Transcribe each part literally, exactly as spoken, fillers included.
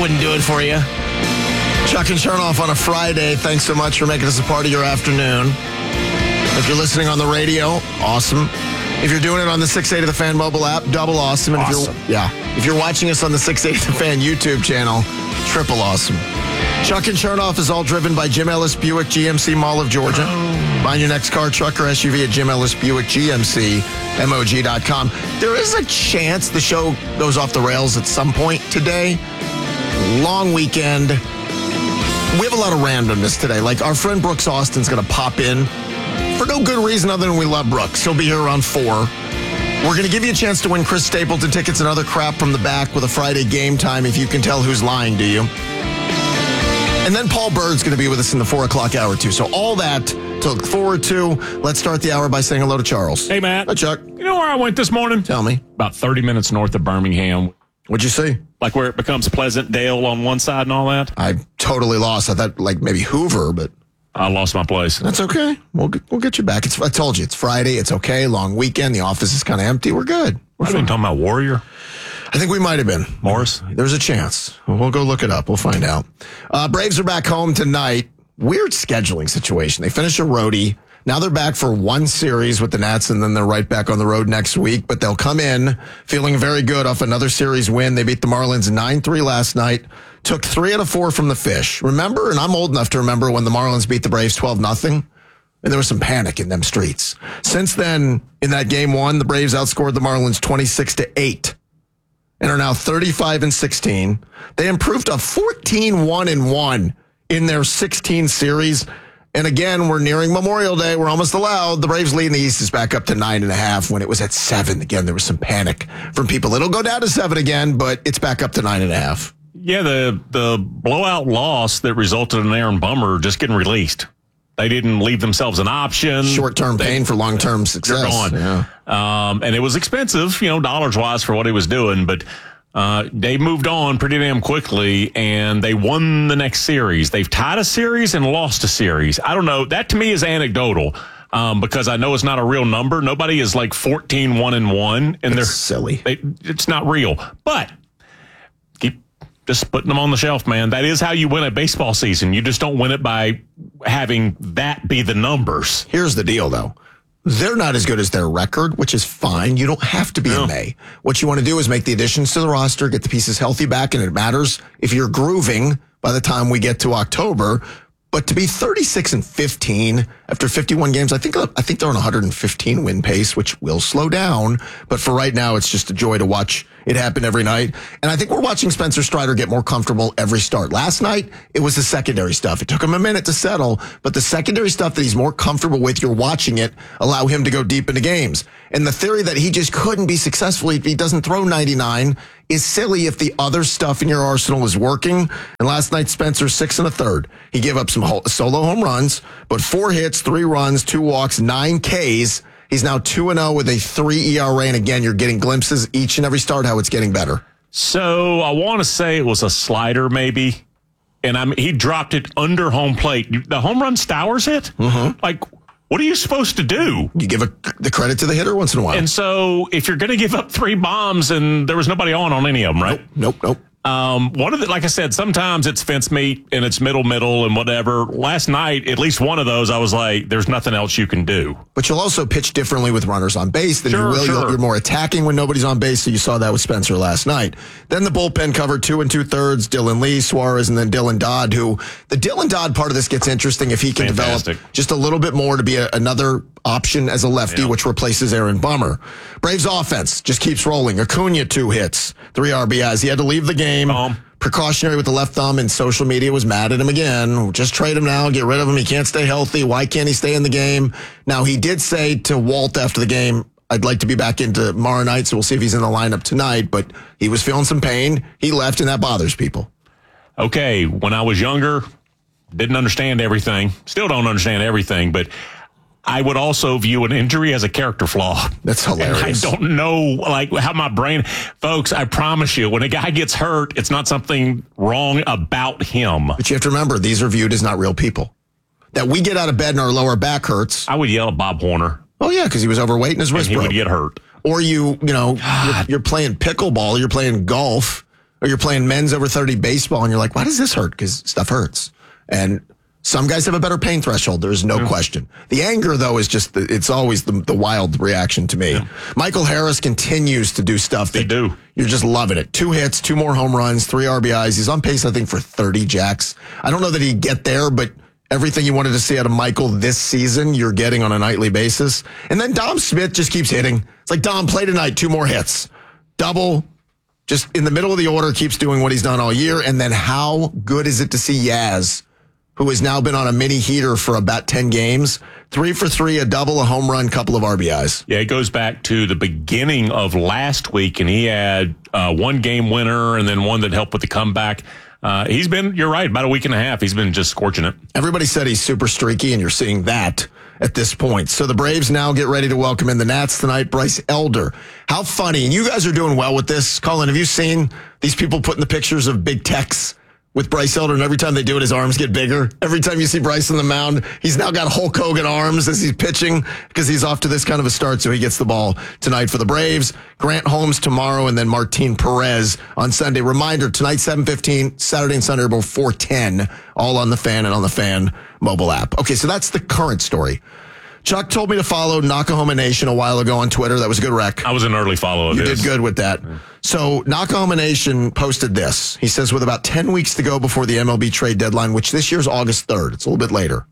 wouldn't do it for you. Chuck and Chernoff on a Friday. Thanks so much for making us a part of your afternoon. If you're listening on the radio, awesome. If you're doing it on the six eighty The Fan mobile app, double awesome. And Awesome. If you're, yeah. If you're watching us on the six eighty The Fan YouTube channel, triple awesome. Chuck and Chernoff is all driven by Jim Ellis Buick G M C Mall of Georgia. Find your next car, truck, or S U V at Jim Ellis Buick G M C M O G dot com. There is a chance the show goes off the rails at some point today. Long weekend. We have a lot of randomness today. Like our friend Brooks Austin's going to pop in for no good reason other than we love Brooks. He'll be here around four. We're going to give you a chance to win Chris Stapleton tickets and other crap from the back with a Friday game time if you can tell who's lying to you. And then Paul Bird's going to be with us in the four o'clock hour, too. So all that to look forward to. Let's start the hour by saying hello to Charles. Hey, Matt. Hi, Chuck. You know where I went this morning? Tell me. About thirty minutes north of Birmingham. What'd you see? Like where it becomes Pleasant Dale on one side and all that? I totally lost. I thought like maybe Hoover, but I lost my place. that's okay. We'll get, we'll get you back. It's I told you, it's Friday. It's okay. Long weekend. The office is kind of empty. We're good. We're I've been talking about Warrior. I think we might have been. Morris? There's a chance. We'll go look it up. We'll find out. Uh, Braves are back home tonight. Weird scheduling situation. They finish a roadie. Now they're back for one series with the Nats, and then they're right back on the road next week. But they'll come in feeling very good off another series win. They beat the Marlins nine three last night. Took three out of four from the Fish. Remember, and I'm old enough to remember when the Marlins beat the Braves twelve nothing. And there was some panic in them streets. Since then, in that game one, the Braves outscored the Marlins twenty-six to eight. And are now thirty-five and sixteen. They improved to fourteen one and one in their sixteen series. And again, we're nearing Memorial Day. We're almost allowed. The Braves lead in the East is back up to nine and a half when it was at seven. Again, there was some panic from people. It'll go down to seven again, but it's back up to nine and a half. Yeah, the the blowout loss that resulted in Aaron Bummer just getting released. They didn't leave themselves an option. Short-term they, pain for long-term success. They're gone. Yeah. Um, and it was expensive, you know, dollars-wise for what he was doing. But uh, they moved on pretty damn quickly, and they won the next series. They've tied a series and lost a series. I don't know. That, to me, is anecdotal um, because I know it's not a real number. Nobody is like fourteen one and one. And they're silly. They, it's not real. But keep just putting them on the shelf, man. That is how you win a baseball season. You just don't win it by having that be the numbers. Here's the deal, though. They're not as good as their record, which is fine. You don't have to be No. in May. What you want to do is make the additions to the roster, get the pieces healthy back, and it matters if you're grooving by the time we get to October. But to be thirty-six and fifteen after fifty-one games, I think I think they're on a one hundred fifteen win pace, which will slow down. But for right now, it's just a joy to watch it happen every night. And I think we're watching Spencer Strider get more comfortable every start. Last night, it was the secondary stuff. It took him a minute to settle, but the secondary stuff that he's more comfortable with, you're watching it allow him to go deep into games. And the theory that he just couldn't be successful if he doesn't throw ninety-nine is silly if the other stuff in your arsenal is working. And last night, Spencer, six and a third. He gave up some ho- solo home runs, but four hits, three runs, two walks, nine Ks. He's now two and oh with a three E R A. And again, you're getting glimpses each and every start how it's getting better. So I want to say it was a slider, maybe. And I mean, he dropped it under home plate. The home run Stowers hit? Mm-hmm. Like, what are you supposed to do? You give a, the credit to the hitter once in a while. And so if you're going to give up three bombs and there was nobody on on any of them, right? Nope, nope. Um, one of the, like I said, sometimes it's fence meat and it's middle, middle and whatever. Last night, at least one of those, I was like, there's nothing else you can do. But you'll also pitch differently with runners on base than Sure, you will. sure. You're more attacking when nobody's on base, so you saw that with Spencer last night. Then the bullpen covered two and two-thirds, Dylan Lee, Suarez, and then Dylan Dodd, who the Dylan Dodd part of this gets interesting if he can Fantastic. develop just a little bit more to be a, another option as a lefty, Yeah. which replaces Aaron Bummer. Braves offense just keeps rolling. Acuna, two hits, three R B Is. He had to leave the game. Um. Precautionary with the left thumb, and social media was mad at him again. Just trade him now, get rid of him. He can't stay healthy. Why can't he stay in the game? Now, he did say to Walt after the game, I'd like to be back into tomorrow night, so we'll see if he's in the lineup tonight. But he was feeling some pain. He left, and that bothers people. Okay, when I was younger, didn't understand everything. Still don't understand everything, but I would also view an injury as a character flaw. That's hilarious. And I don't know, like, how my brain... Folks, I promise you, when a guy gets hurt, it's not something wrong about him. But you have to remember, these are viewed as not real people. That we get out of bed and our lower back hurts. I would yell at Bob Horner. Oh, yeah, because he was overweight and his And wrist he broke. would get hurt. Or you, you know, you're, you're playing pickleball, you're playing golf, or you're playing men's over thirty baseball and you're like, why does this hurt? Because stuff hurts. And some guys have a better pain threshold. There's no yeah. question. The anger, though, is just, the, it's always the, the wild reaction to me. Yeah. Michael Harris continues to do stuff. That they do. You're just loving it. Two hits, two more home runs, three R B Is. He's on pace, I think, for thirty jacks. I don't know that he'd get there, but everything you wanted to see out of Michael this season, you're getting on a nightly basis. And then Dom Smith just keeps hitting. It's like, Dom, play tonight, two more hits. Double, just in the middle of the order, keeps doing what he's done all year. And then how good is it to see Yaz, who has now been on a mini heater for about ten games, three for three, a double, a home run, couple of R B Is. Yeah, it goes back to the beginning of last week, and he had uh, one game winner and then one that helped with the comeback. Uh, he's been, you're right, about a week and a half. He's been just scorching it. Everybody said he's super streaky, and you're seeing that at this point. So the Braves now get ready to welcome in the Nats tonight. Bryce Elder. How funny. And you guys are doing well with this. Colin, have you seen these people putting the pictures of big techs with Bryce Elder, and every time they do it, his arms get bigger? Every time you see Bryce on the mound, he's now got Hulk Hogan arms as he's pitching because he's off to this kind of a start, so he gets the ball tonight for the Braves. Grant Holmes tomorrow, and then Martin Perez on Sunday. Reminder, tonight, seven fifteen, Saturday and Sunday, about four ten, all on the Fan and on the Fan mobile app. Okay, so that's the current story. Chuck told me to follow Nakahoma Nation a while ago on Twitter. That was a good rec. I was an early follow of You his. did good with that. Yeah. So Nakahoma Nation posted this. He says, with about ten weeks to go before the M L B trade deadline, which this year's August third, it's a little bit later.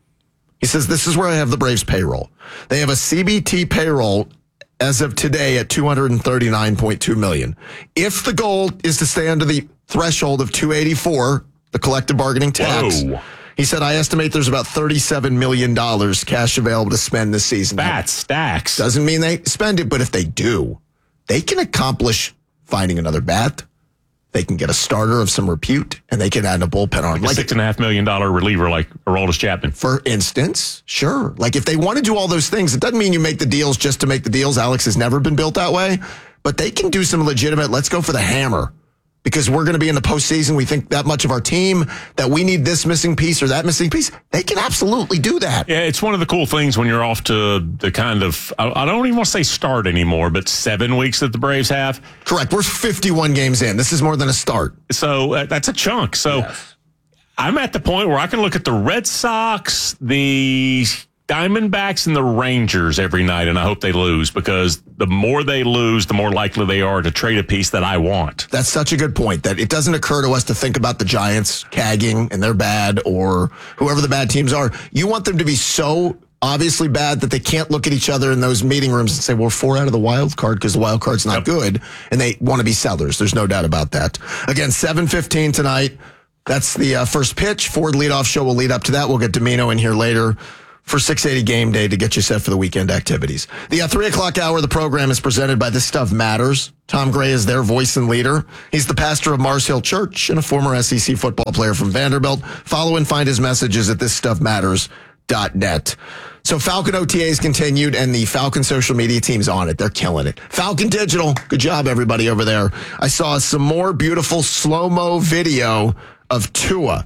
He says, this is where I have the Braves payroll. They have a C B T payroll as of today at two hundred thirty-nine point two million dollars. If the goal is to stay under the threshold of two eighty-four, the collective bargaining tax, Whoa. He said, I estimate there's about thirty-seven million dollars cash available to spend this season. That stacks. Doesn't mean they spend it, but if they do, they can accomplish finding another bat. They can get a starter of some repute, and they can add a bullpen arm. Like a like six and a half million dollar reliever like Aroldis Chapman. For instance, sure. Like if they want to do all those things, it doesn't mean you make the deals just to make the deals. Alex has never been built that way, but they can do some legitimate, let's go for the hammer. Because we're going to be in the postseason. We think that much of our team, that we need this missing piece or that missing piece. They can absolutely do that. Yeah, it's one of the cool things when you're off to the kind of, I don't even want to say start anymore, but seven weeks that the Braves have. Correct. We're fifty-one games in. This is more than a start. So uh, that's a chunk. So yes. I'm at the point where I can look at the Red Sox, the Diamondbacks, and the Rangers every night, and I hope they lose, because the more they lose, the more likely they are to trade a piece that I want. That's such a good point, that it doesn't occur to us to think about the Giants cagging and they're bad, or whoever the bad teams are. You want them to be so obviously bad that they can't look at each other in those meeting rooms and say, well, we're four out of the wild card because the wild card's not yep. good, and they want to be sellers. There's no doubt about that. Again, seven fifteen tonight. That's the uh, first pitch. Ford leadoff show will lead up to that. We'll get Domino in here later for six eighty Game Day to get you set for the weekend activities. The uh, three o'clock hour of the program is presented by This Stuff Matters. Tom Gray is their voice and leader. He's the pastor of Mars Hill Church and a former S E C football player from Vanderbilt. Follow and find his messages at this stuff matters dot net. So Falcon O T As continued, and the Falcon social media team's on it. They're killing it. Falcon Digital, good job, everybody over there. I saw some more beautiful slow-mo video of Tua.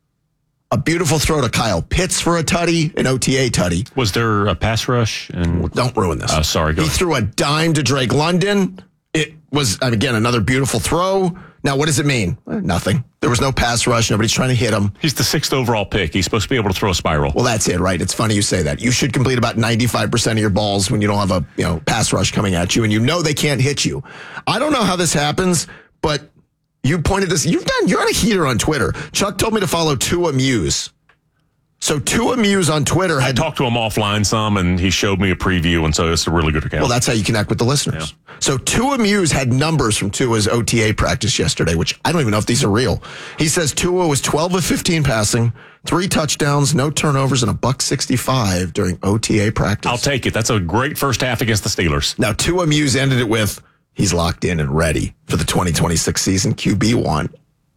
A beautiful throw to Kyle Pitts for a tutty, an O T A tutty. Was there a pass rush? And Don't ruin this. Oh, uh, sorry. Go he ahead. threw a dime to Drake London. It was, again, another beautiful throw. Now, what does it mean? Eh, nothing. There was no pass rush. Nobody's trying to hit him. He's the sixth overall pick. He's supposed to be able to throw a spiral. Well, that's it, right? It's funny you say that. You should complete about ninety-five percent of your balls when you don't have a you know pass rush coming at you, and you know they can't hit you. I don't know how this happens, but you pointed this. You've done. You're on a heater on Twitter. Chuck told me to follow Tua Muse. So Tua Muse on Twitter had I talked to him offline some, and he showed me a preview, and so it's a really good account. Well, that's how you connect with the listeners. Yeah. So Tua Muse had numbers from Tua's O T A practice yesterday, which I don't even know if these are real. He says Tua was twelve of fifteen passing, three touchdowns, no turnovers, and a buck sixty-five during O T A practice. I'll take it. That's a great first half against the Steelers. Now, Tua Muse ended it with, he's locked in and ready for the twenty twenty-six season. Q B one.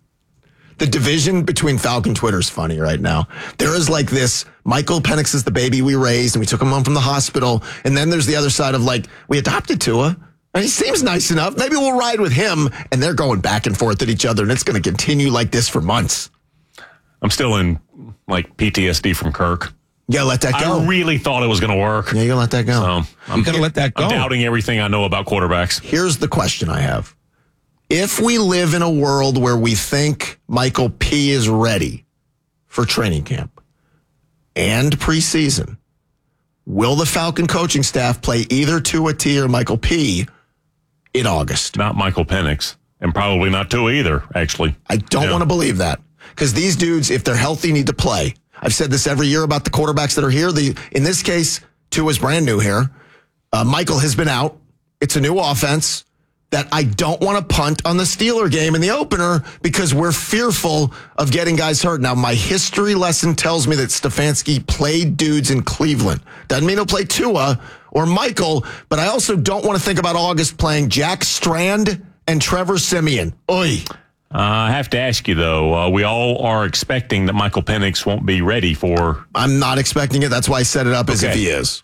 The division between Falcon Twitter is funny right now. There is like this, Michael Penix is the baby we raised, and we took him home from the hospital. And then there's the other side of like, we adopted Tua, and he seems nice enough. Maybe we'll ride with him. And they're going back and forth at each other, and it's going to continue like this for months. I'm still in like P T S D from Kirk. You gotta let that go. I really thought it was going to work. Yeah, you gotta let that go. So I'm going to let that go. I'm doubting everything I know about quarterbacks. Here's the question I have. If we live in a world where we think Michael P. is ready for training camp and preseason, will the Falcon coaching staff play either Tua T or Michael P. in August? Not Michael Penix, and probably not Tua either, actually. I don't Yeah. want to believe that, because these dudes, if they're healthy, need to play. I've said this every year about the quarterbacks that are here. The, in this case, Tua's brand new here. Uh, Michael has been out. It's a new offense that I don't want to punt on the Steeler game in the opener because we're fearful of getting guys hurt. Now, my history lesson tells me that Stefanski played dudes in Cleveland. Doesn't mean he'll play Tua or Michael, but I also don't want to think about August playing Jack Strand and Trevor Siemian. Oy. Uh, I have to ask you, though, uh, we all are expecting that Michael Penix won't be ready for... I'm not expecting it. That's why I set it up as Okay. if he is.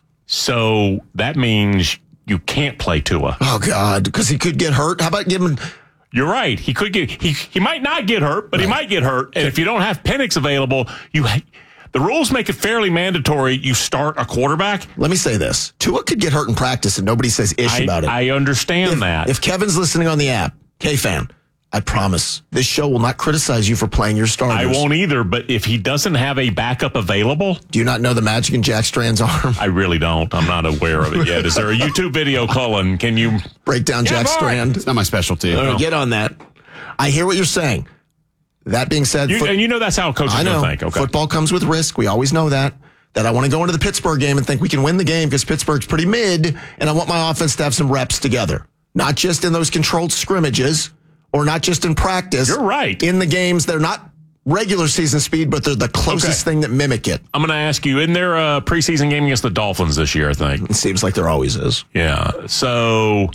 So that means you can't play Tua. Oh, God, because he could get hurt. How about giving... You're right. He could get. He he might not get hurt, but right. he might get hurt. And if you don't have Penix available, you the rules make it fairly mandatory. You start a quarterback. Let me say this: Tua could get hurt in practice, and nobody says ish I, about it. I understand if, that. If Kevin's listening on the app, K-Fan, I promise this show will not criticize you for playing your starters. I won't either. But if he doesn't have a backup available, do you not know the magic in Jack Strand's arm? I really don't. I'm not aware of it yet. Is there a YouTube video, Cullen? Can you break down yeah, Jack Strand? It's not my specialty. No, get on that. I hear what you're saying. That being said, you, foot- and you know that's how coaches I know. think. Okay. Football comes with risk. We always know that. That I want to go into the Pittsburgh game and think we can win the game because Pittsburgh's pretty mid, and I want my offense to have some reps together, not just in those controlled scrimmages or not just in practice. You're right. In the games, they're not regular season speed, but they're the closest okay. thing that mimic it. I'm going to ask you: in their uh, preseason game against the Dolphins this year, I think it seems like there always is. Yeah. So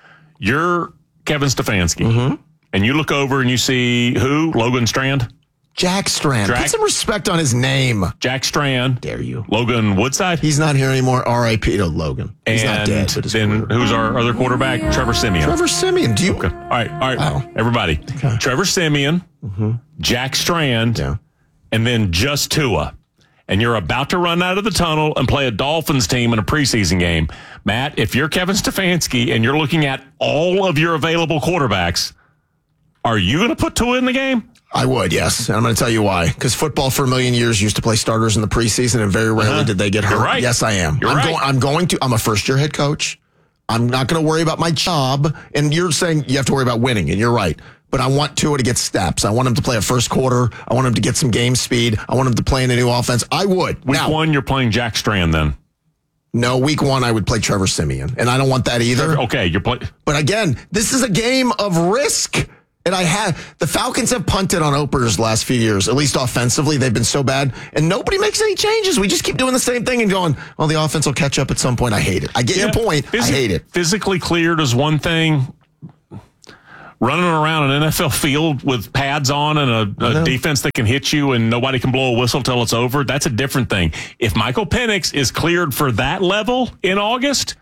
you're Kevin Stefanski. Mm-hmm. And you look over and you see who? Logan Strand? Jack Strand. Jack, Put some respect on his name. Jack Strand. Dare you. Logan Woodside? He's not here anymore. R I P to Logan. He's and not dead. But then career. Who's our other quarterback? Trevor Siemian. Trevor Siemian. Do you? Okay. All right. All right. Wow. Everybody. Okay. Trevor Siemian, mm-hmm. Jack Strand, yeah. and then just Tua. And you're about to run out of the tunnel and play a Dolphins team in a preseason game. Matt, if you're Kevin Stefanski and you're looking at all of your available quarterbacks, are you going to put Tua in the game? I would, yes. And I'm going to tell you why. Because football for a million years used to play starters in the preseason, and very rarely uh-huh. did they get hurt. You're right. Yes, I am. You're I'm, right. go- I'm going to. I'm a first-year head coach. I'm not going to worry about my job. And you're saying you have to worry about winning, and you're right. But I want Tua to get steps. I want him to play a first quarter. I want him to get some game speed. I want him to play in a new offense. I would. Week now, one, you're playing Jack Strand then. No, week one, I would play Trevor Siemian. And I don't want that either. Okay, you're playing. But again, this is a game of risk. And I have the Falcons have punted on openers the last few years, at least offensively. They've been so bad, and nobody makes any changes. We just keep doing the same thing and going, well, the offense will catch up at some point. I hate it. I get yeah, your point. Phys- I hate it. Physically cleared is one thing. Running around an N F L field with pads on and a, a defense that can hit you and nobody can blow a whistle till it's over, that's a different thing. If Michael Penix is cleared for that level in August,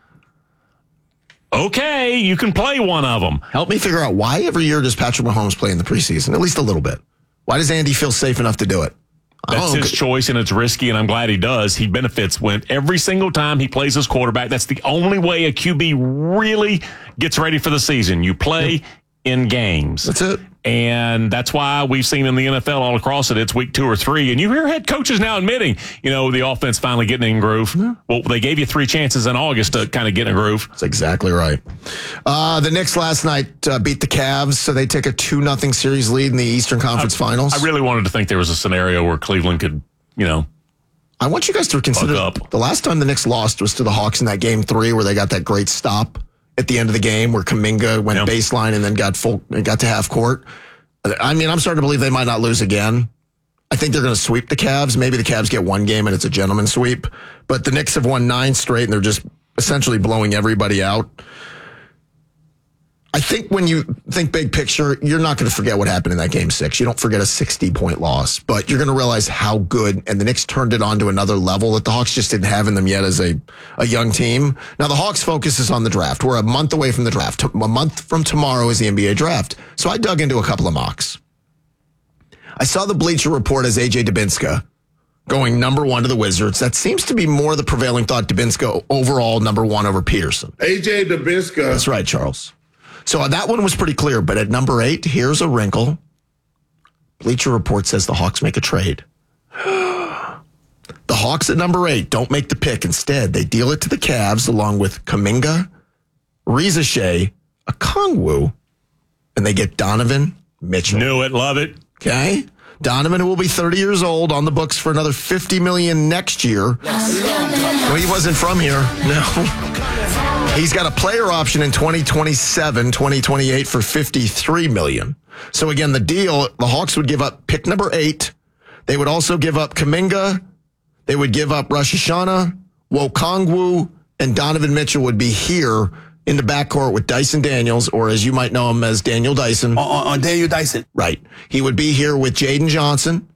okay, you can play one of them. Help me figure out why every year does Patrick Mahomes play in the preseason, at least a little bit. Why does Andy feel safe enough to do it? That's his choice, and it's risky, and I'm glad he does. He benefits when every single time he plays his quarterback. That's the only way a Q B really gets ready for the season. You play yep. in games. That's it. And that's why we've seen in the N F L all across it, it's week two or three. And you hear head coaches now admitting, you know, the offense finally getting in groove. Yeah. Well, they gave you three chances in August to kind of get in a groove. That's exactly right. Uh, the Knicks last night uh, beat the Cavs, so they take a two nothing series lead in the Eastern Conference I, Finals. I really wanted to think there was a scenario where Cleveland could, you know, I want you guys to consider the last time the Knicks lost was to the Hawks in that game three where they got that great stop at the end of the game where Kuminga went yep. baseline and then got full, got to half court. I mean, I'm starting to believe they might not lose again. I think they're going to sweep the Cavs. Maybe the Cavs get one game and it's a gentleman's sweep. But the Knicks have won nine straight and they're just essentially blowing everybody out. I think when you think big picture, you're not going to forget what happened in that game six. You don't forget a sixty-point loss, but you're going to realize how good, and the Knicks turned it on to another level that the Hawks just didn't have in them yet as a, a young team. Now, the Hawks focus is on the draft. We're a month away from the draft. A month from tomorrow is the N B A draft. So I dug into a couple of mocks. I saw the Bleacher Report as A J Dubinska going number one to the Wizards. That seems to be more the prevailing thought. Dubinska overall number one over Peterson. A J Dubinska. That's right, Charles. So uh, that one was pretty clear. But at number eight, here's a wrinkle. Bleacher Report says the Hawks make a trade. The Hawks at number eight don't make the pick. Instead, they deal it to the Cavs along with Kuminga, Reza Shea, Okongwu, and they get Donovan Mitchell. Knew it. Love it. Okay. Donovan, who will be thirty years old, on the books for another fifty million dollars next year. Well, he wasn't from here. No. He's got a player option in twenty twenty-seven, twenty twenty-eight for fifty-three million dollars. So again, the deal, the Hawks would give up pick number eight. They would also give up Kuminga. They would give up Rosh Hashanah, Okongwu, and Donovan Mitchell would be here in the backcourt with Dyson Daniels, or as you might know him as Daniel Dyson. On, on Daniel Dyson. Right. He would be here with Jaden Johnson.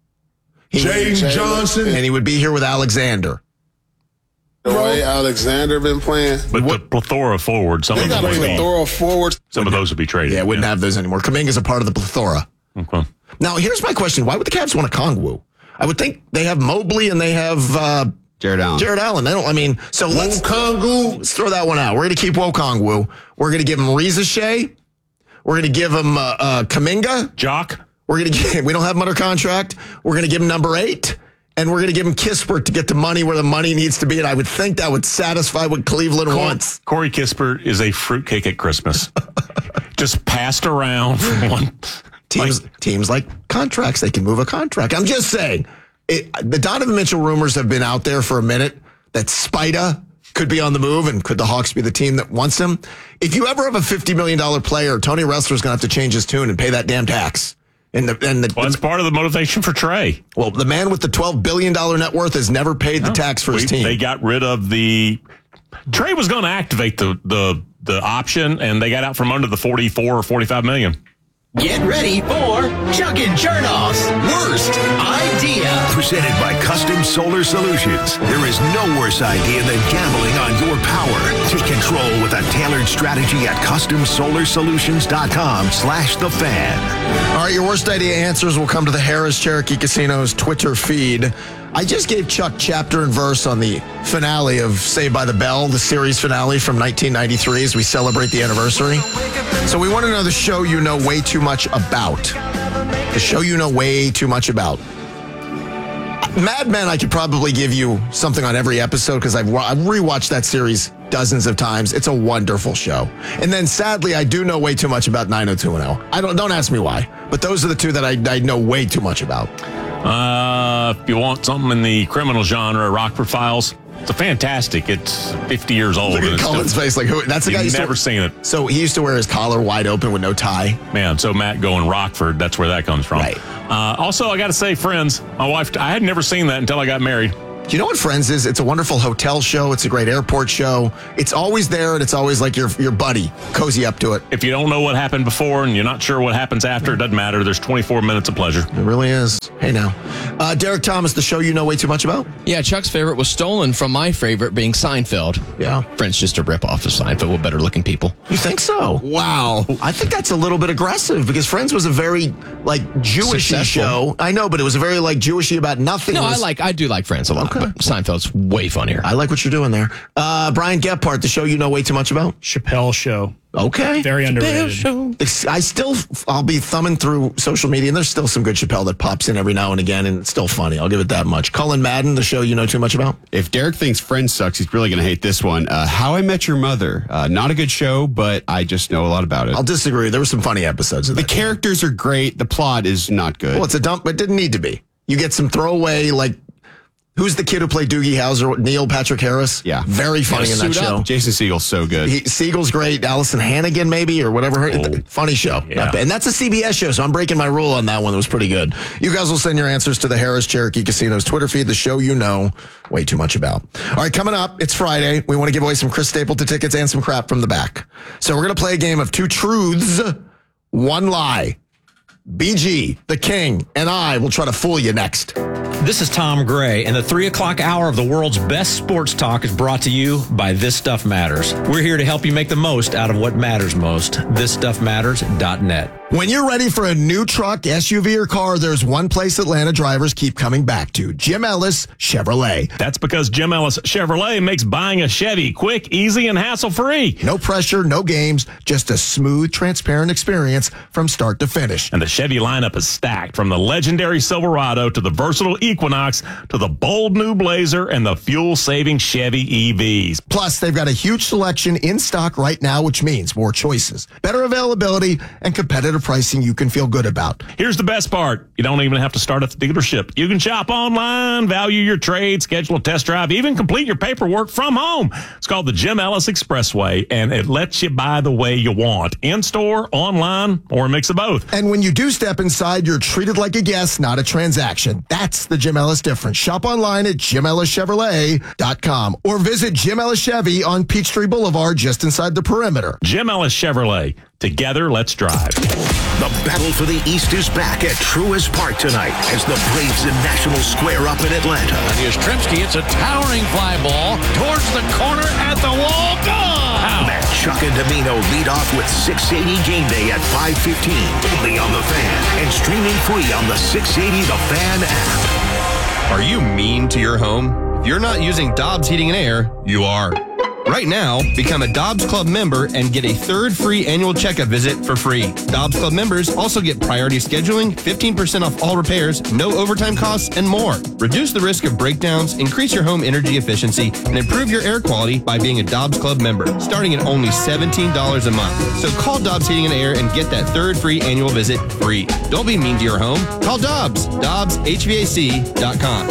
Jaden Johnson. And he would be here with Alexander. The way Alexander been playing. But what? The plethora forward, some they of got those a would be, plethora forward. Some of those would be traded. Yeah, wouldn't yeah. have those anymore. Kuminga's a part of the plethora. Okay. Now, here's my question. Why would the Cavs want a Okongwu? I would think they have Mobley and they have uh, Jared Allen. Jared Allen. They don't, I mean, so let's, let's throw that one out. We're going to keep Okongwu. We're going to give him Reza Shea. We're going to give him uh, uh, Kuminga. Jock. We're going to give, we don't have him under contract. We're going to give him number eight. And we're going to give him Kispert to get the money where the money needs to be. And I would think that would satisfy what Cleveland Cor- wants. Corey Kispert is a fruitcake at Christmas. Just passed around from one. Teams, like, teams like contracts. They can move a contract. I'm just saying, it, the Donovan Mitchell rumors have been out there for a minute that Spida could be on the move, and could the Hawks be the team that wants him? If you ever have a fifty million dollars player, Tony Ressler's going to have to change his tune and pay that damn tax. And the, and the, well, that's part of the motivation for Trey. Well, the man with the twelve billion dollars net worth has never paid no, the tax for his we, team. They got rid of the... Trey was going to activate the, the, the option, and they got out from under the forty-four or forty-five million. Get ready for Chuck and Chernoff's Worst Idea. Presented by Custom Solar Solutions. There is no worse idea than gambling on your power. Take control with a tailored strategy at custom solar solutions dot com slash the fan. All right, your worst idea answers will come to the Harrah's Cherokee Casino's Twitter feed. I just gave Chuck chapter and verse on the finale of Saved by the Bell, the series finale from nineteen ninety-three as we celebrate the anniversary. So we want to know the show you know way too much about. The show you know way too much about. Mad Men, I could probably give you something on every episode because I've, I've rewatched that series dozens of times. It's a wonderful show. And then sadly, I do know way too much about nine oh two one oh. I don't, don't ask me why, but those are the two that I, I know way too much about. Uh, if you want something in the criminal genre, Rockford Files. It's a fantastic. It's fifty years old. Look at Colin's face. Like, who, that's the guy. You've never to, seen it. So he used to wear his collar wide open with no tie. Man, so Matt going Rockford, that's where that comes from. Right. Uh, also, I got to say, Friends, my wife, I had never seen that until I got married. Do you know what Friends is? It's a wonderful hotel show. It's a great airport show. It's always there, and it's always like your your buddy. Cozy up to it. If you don't know what happened before and you're not sure what happens after, it doesn't matter. There's twenty-four minutes of pleasure. It really is. Hey, now. Uh, Derek Thomas, the show you know way too much about? Yeah, Chuck's favorite was stolen from my favorite being Seinfeld. Yeah. Friends just a ripoff of Seinfeld with better looking people. You think so? Wow. I think that's a little bit aggressive because Friends was a very, like, Jewish-y show. I know, but it was a very, like, Jewish-y about nothing. No, was... I like, I do like Friends a lot, okay. But Seinfeld's way funnier. I like what you're doing there. Uh, Brian Gephardt, the show you know way too much about? Chappelle Show. Okay. Very underrated. Show. I still, I'll be thumbing through social media, and there's still some good Chappelle that pops in every now and again, and it's still funny. I'll give it that much. Cullen Madden, the show you know too much about? If Derek thinks Friends sucks, he's really going to hate this one. Uh, How I Met Your Mother. Uh, not a good show, but I just know a lot about it. I'll disagree. There were some funny episodes of the that. The characters are great. The plot is not good. Well, it's a dump, but it didn't need to be. You get some throwaway, like, who's the kid who played Doogie Howser? Neil Patrick Harris? Yeah. Very funny in that show. Up. Jason Segel's so good. He, Segel's great. Allison Hannigan, maybe, or whatever. Oh. Funny show. Yeah. Not bad. And that's a C B S show, so I'm breaking my rule on that one. That was pretty good. You guys will send your answers to the Harrah's Cherokee Casino's Twitter feed, the show you know way too much about. All right, coming up, it's Friday. We want to give away some Chris Stapleton tickets and some crap from the back. So we're going to play a game of two truths, one lie. B G, the king, and I will try to fool you next. This is Tom Gray, and the three o'clock hour of the world's best sports talk is brought to you by This Stuff Matters. We're here to help you make the most out of what matters most. this stuff matters dot net. When you're ready for a new truck, S U V, or car, there's one place Atlanta drivers keep coming back to, Jim Ellis Chevrolet. That's because Jim Ellis Chevrolet makes buying a Chevy quick, easy, and hassle-free. No pressure, no games, just a smooth, transparent experience from start to finish. And the Chevy lineup is stacked, from the legendary Silverado to the versatile Equinox to the bold new Blazer and the fuel-saving Chevy E Vs. Plus, they've got a huge selection in stock right now, which means more choices, better availability, and competitive pricing you can feel good about. Here's the best part. You don't even have to start at the dealership. You can shop online, value your trade, schedule a test drive, even complete your paperwork from home. It's called the Jim Ellis Expressway, and it lets you buy the way you want, in-store, online, or a mix of both. And when you do step inside, you're treated like a guest, not a transaction. That's the Jim Ellis difference. Shop online at jim ellis chevrolet dot com or visit Jim Ellis Chevy on Peachtree Boulevard just inside the perimeter. Jim Ellis Chevrolet. Together, let's drive. The battle for the East is back at Truist Park tonight as the Braves and Nationals square up in Atlanta. And here's Trimsky. It's a towering fly ball towards the corner at the wall. Gone! Matt Chuck and Domino lead off with six eighty Game Day at five fifteen. Only on The Fan and streaming free on the six eighty The Fan app. Are you mean to your home? If you're not using Dobbs Heating and Air, you are. Right now, become a Dobbs Club member and get a third free annual checkup visit for free. Dobbs Club members also get priority scheduling, fifteen percent off all repairs, no overtime costs, and more. Reduce the risk of breakdowns, increase your home energy efficiency, and improve your air quality by being a Dobbs Club member, starting at only seventeen dollars a month. So call Dobbs Heating and Air and get that third free annual visit free. Don't be mean to your home. Call Dobbs. Dobbs H V A C dot com.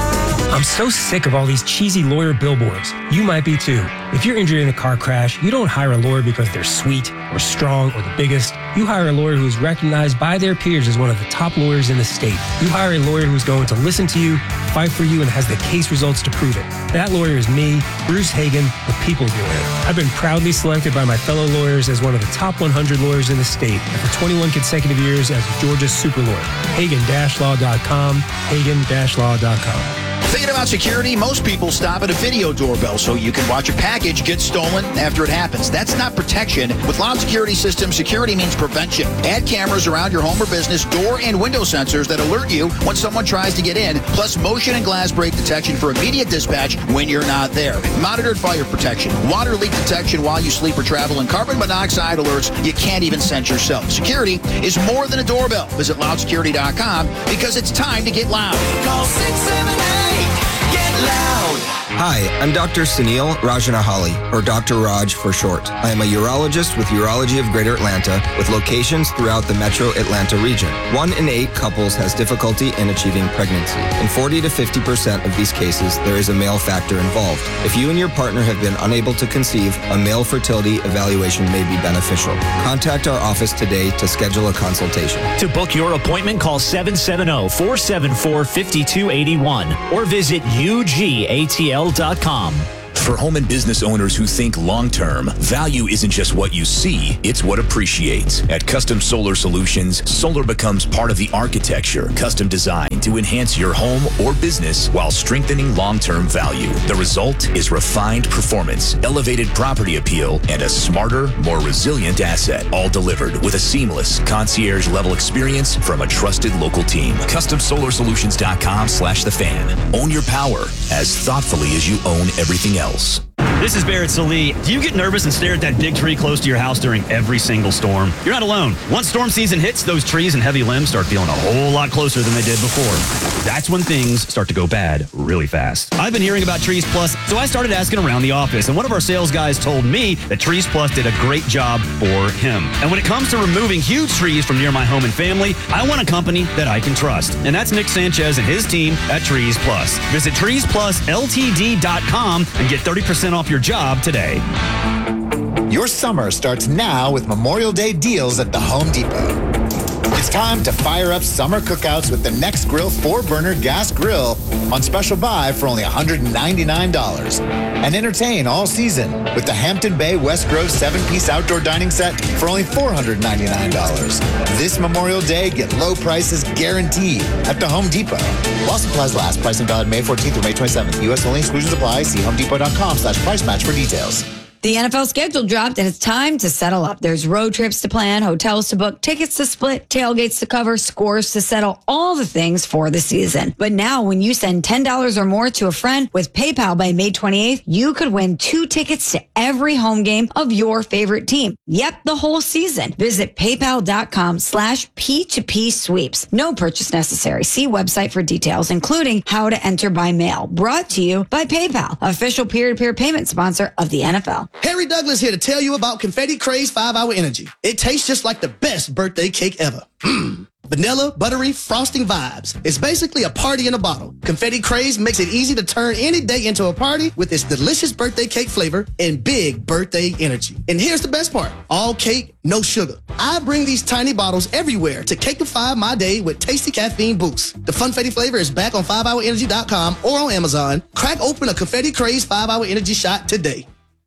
I'm so sick of all these cheesy lawyer billboards. You might be too. If you're injured in a car crash, you don't hire a lawyer because they're sweet or strong or the biggest. You hire a lawyer who is recognized by their peers as one of the top lawyers in the state. You hire a lawyer who's going to listen to you, fight for you, and has the case results to prove it. That lawyer is me, Bruce Hagan, the people's lawyer. I've been proudly selected by my fellow lawyers as one of the top one hundred lawyers in the state, and for twenty-one consecutive years as Georgia's super lawyer. Hagan Law dot com, Hagan Law dot com. Thinking about security? Most people stop at a video doorbell so you can watch a package get stolen after it happens. That's not protection. With Loud Security Systems, security means prevention. Add cameras around your home or business, door and window sensors that alert you when someone tries to get in, plus motion and glass break detection for immediate dispatch when you're not there. Monitored fire protection, water leak detection while you sleep or travel, and carbon monoxide alerts you can't even sense yourself. Security is more than a doorbell. Visit loud security dot com because it's time to get loud. Call six seven eight, get loud. Hi, I'm Doctor Sunil Rajanahali, or Doctor Raj for short. I am a urologist with Urology of Greater Atlanta, with locations throughout the metro Atlanta region. One in eight couples has difficulty in achieving pregnancy. In forty to fifty percent of these cases, there is a male factor involved. If you and your partner have been unable to conceive, a male fertility evaluation may be beneficial. Contact our office today to schedule a consultation. To book your appointment, call seven seven zero, four seven four, five two eight one or visit U G A T L dot com. For home and business owners who think long-term, value isn't just what you see, it's what appreciates. At Custom Solar Solutions, solar becomes part of the architecture, custom designed to enhance your home or business while strengthening long-term value. The result is refined performance, elevated property appeal, and a smarter, more resilient asset, all delivered with a seamless, concierge-level experience from a trusted local team. Custom Solar Solutions dot com slash the fan. Own your power as thoughtfully as you own everything else. This is Barrett Salee. Do you get nervous and stare at that big tree close to your house during every single storm? You're not alone. Once storm season hits, those trees and heavy limbs start feeling a whole lot closer than they did before. That's when things start to go bad really fast. I've been hearing about Trees Plus, so I started asking around the office, and one of our sales guys told me that Trees Plus did a great job for him. And when it comes to removing huge trees from near my home and family, I want a company that I can trust. And that's Nick Sanchez and his team at Trees Plus. Visit trees plus L T D dot com and get thirty percent off your job today. Your summer starts now with Memorial Day deals at the Home Depot. It's time to fire up summer cookouts with the Next Grill four-burner gas grill on special buy for only one hundred ninety-nine dollars. And entertain all season with the Hampton Bay West Grove seven-piece outdoor dining set for only four hundred ninety-nine dollars. This Memorial Day, get low prices guaranteed at the Home Depot. While supplies last, pricing valid May fourteenth through May twenty-seventh. U S only, exclusions apply. See homedepot.com slash price match for details. The N F L schedule dropped and it's time to settle up. There's road trips to plan, hotels to book, tickets to split, tailgates to cover, scores to settle, all the things for the season. But now when you send ten dollars or more to a friend with PayPal by May twenty-eighth, you could win two tickets to every home game of your favorite team. Yep, the whole season. Visit paypal.com slash P2P sweeps. No purchase necessary. See website for details, including how to enter by mail. Brought to you by PayPal, official peer-to-peer payment sponsor of the N F L. Harry Douglas here to tell you about Confetti Craze five hour Energy. It tastes just like the best birthday cake ever. Mmm. Vanilla, buttery, frosting vibes. It's basically a party in a bottle. Confetti Craze makes it easy to turn any day into a party with its delicious birthday cake flavor and big birthday energy. And here's the best part. All cake, no sugar. I bring these tiny bottles everywhere to cakeify my day with tasty caffeine boost. The Funfetti flavor is back on five hour energy dot com or on Amazon. Crack open a Confetti Craze five hour Energy shot today.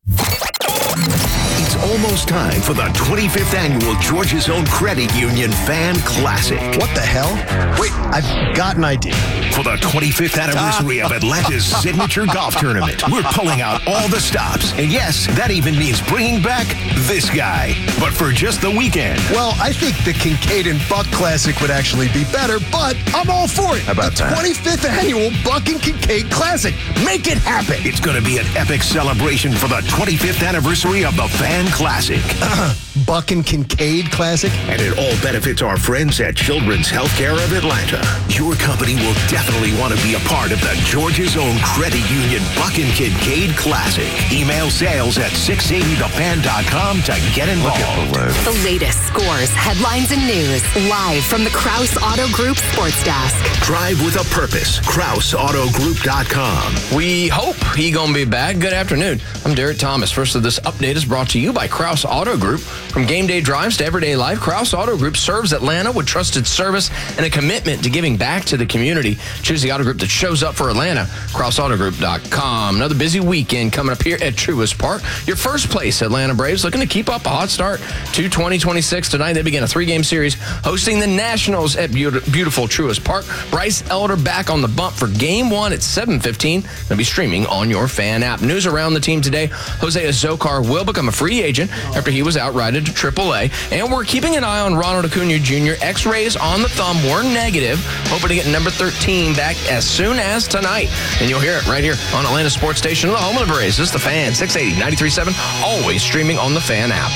It's almost time for the twenty-fifth annual Georgia's Own Credit Union Fan Classic. What the hell? Wait, I've got an idea. For the twenty-fifth anniversary of Atlanta's signature golf tournament, we're pulling out all the stops. And yes, that even means bringing back this guy. But for just the weekend. Well, I think the Kincaid and Buck Classic would actually be better, but I'm all for it. How about the that? twenty-fifth annual Buck and Kincaid Classic. Make it happen. It's going to be an epic celebration for the twenty-fifth anniversary of the Fan Classic. Uh, Buck and Kincaid Classic. And it all benefits our friends at Children's Healthcare of Atlanta. Your company will definitely want to be a part of the Georgia's Own Credit Union Buck and Kincaid Classic. Email sales at six eighty the fan dot com to get involved. The latest scores, headlines, and news live from the Krause Auto Group Sports Desk. Drive with a purpose. Krause Auto Group dot com. We hope he gonna be back. Good afternoon. I'm Derek Thomas. First of this update is brought to you by Krause Auto Group. From game day drives to everyday life, Krause Auto Group serves Atlanta with trusted service and a commitment to giving back to the community. Choose the auto group that shows up for Atlanta. Krause Auto Group dot com. Another busy weekend coming up here at Truist Park. Your first place Atlanta Braves looking to keep up a hot start to twenty twenty-six. Tonight they begin a three-game series hosting the Nationals at beautiful Truist Park. Bryce Elder back on the bump for game one at seven fifteen. They'll be streaming on your fan app. News around the team today. Jose Azocar will become a free agent after he was outrighted to triple A. And we're keeping an eye on Ronald Acuna Junior X-rays on the thumb were negative. Hoping to get number thirteen back as soon as tonight. And you'll hear it right here on Atlanta Sports Station, the home of the Braves. This is the Fan, six eighty, ninety-three point seven, always streaming on the Fan app.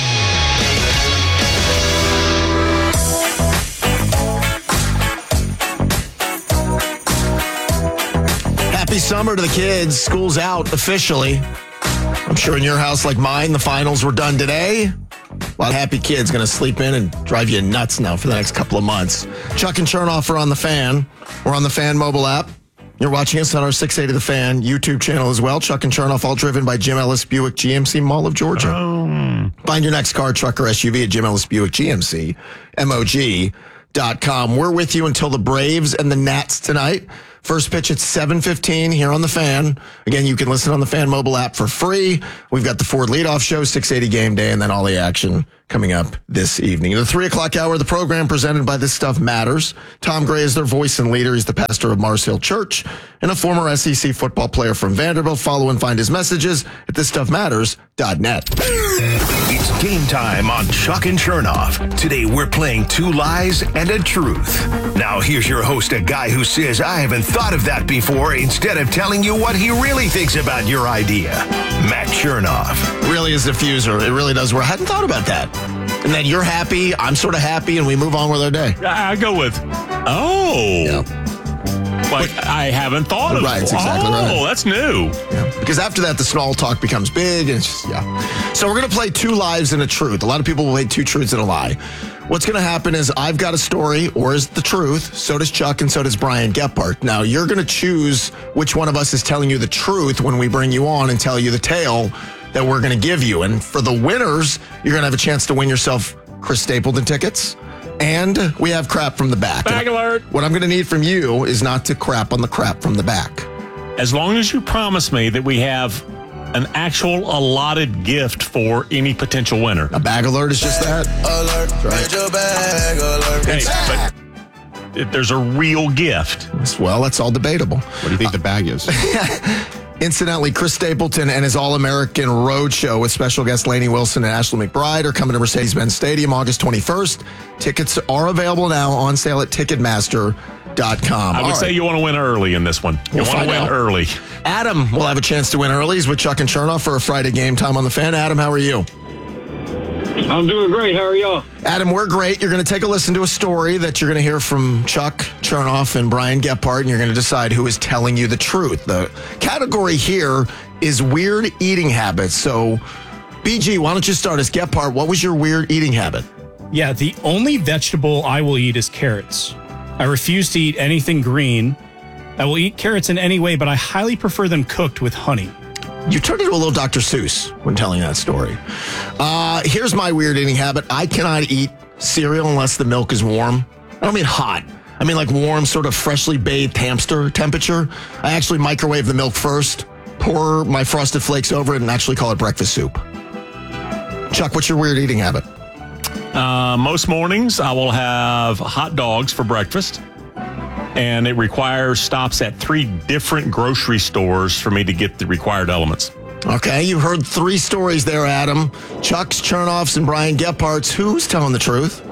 Happy summer to the kids. School's out officially. I'm sure in your house like mine, the finals were done today. A lot of happy kids going to sleep in and drive you nuts now for the next couple of months. Chuck and Chernoff are on the Fan. We're on the Fan mobile app. You're watching us on our six eighty The Fan YouTube channel as well. Chuck and Chernoff, all driven by Jim Ellis Buick G M C Mall of Georgia. Oh. Find your next car, truck, or S U V at Jim Ellis Buick G M C, M O G dot com. We're with you until the Braves and the Nats tonight. First pitch at seven fifteen here on the Fan. Again, you can listen on the Fan mobile app for free. We've got the Ford Leadoff Show, six eighty Game Day, and then all the action coming up this evening. The three o'clock hour of the program presented by This Stuff Matters. Tom Gray is their voice and leader. He's the pastor of Mars Hill Church and a former S E C football player from Vanderbilt. Follow and find his messages at this stuff matters dot net. It's game time on Chuck and Chernoff. Today we're playing two lies and a truth. Now here's your host, a guy who says, I haven't thought of that before, instead of telling you what he really thinks about your idea. Matt Chernoff. Really is diffuser. It really does work. I hadn't thought about that. And then you're happy, I'm sort of happy, and we move on with our day. I go with, oh. Yeah. Like, but, I haven't thought of it. Right, that's exactly oh, right. Oh, that's new. Yeah. Because after that, the small talk becomes big, and it's just, yeah. So we're going to play two lies and a truth. A lot of people will play two truths and a lie. What's going to happen is I've got a story, or is the truth. So does Chuck, and so does Brian Gephardt. Now, you're going to choose which one of us is telling you the truth when we bring you on and tell you the tale that we're going to give you. And for the winners, you're going to have a chance to win yourself Chris Stapleton tickets And we have crap from the back. Bag alert. What I'm going to need from you is not to crap on the crap from the back. As long as you promise me that we have an actual allotted gift for any potential winner. A bag alert is just that. Alert. Right. Your bag alert. Okay, but there's a real gift. Well, that's all debatable. What do you think the bag is? Incidentally, Chris Stapleton and his All-American Road Show with special guests Lainey Wilson and Ashley McBride are coming to Mercedes-Benz Stadium August twenty-first. Tickets are available now on sale at Ticketmaster dot com. I would All say right. you want to win early in this one. You We'll want to find win out. early. Adam will have a chance to win early. He's with Chuck and Chernoff for a Friday game time on the Fan. Adam, how are you? I'm doing great. How are y'all? Adam, we're great. You're going to take a listen to a story that you're going to hear from Chuck Chernoff and Brian Gephardt, and you're going to decide who is telling you the truth. The category here is weird eating habits. So, B G, why don't you start us? Gephardt, what was your weird eating habit? Yeah, the only vegetable I will eat is carrots. I refuse to eat anything green. I will eat carrots in any way, but I highly prefer them cooked with honey. You turned into a little Doctor Seuss when telling that story. Uh, here's my weird eating habit. I cannot eat cereal unless the milk is warm. I don't mean hot. I mean like warm, sort of freshly bathed hamster temperature. I actually microwave the milk first, pour my Frosted Flakes over it, and actually call it breakfast soup. Chuck, what's your weird eating habit? Uh, most mornings, I will have hot dogs for breakfast. And it requires stops at three different grocery stores for me to get the required elements. Okay, you heard three stories there, Adam. Chuck's, Chernoff's, and Brian Gephardt's. Who's telling the truth?